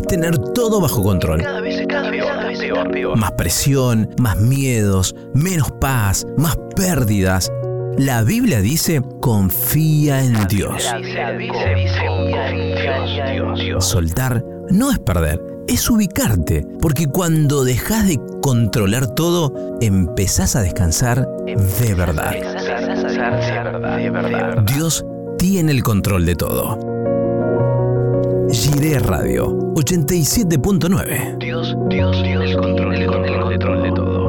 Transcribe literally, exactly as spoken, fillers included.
es tener todo bajo control. Cada vez es cada peor, cada vez peor, peor. Más presión, más miedos, menos paz, más pérdidas. La Biblia dice, confía en Dios. La Biblia dice, confía en Dios, Dios. Soltar no es perder, es ubicarte, porque cuando dejas de controlar todo, empezás a descansar de verdad. De verdad. Dios tiene el control de todo. Jiré Radio ochenta y siete punto nueve. Dios, Dios, Dios, el control, el control, el control de todo.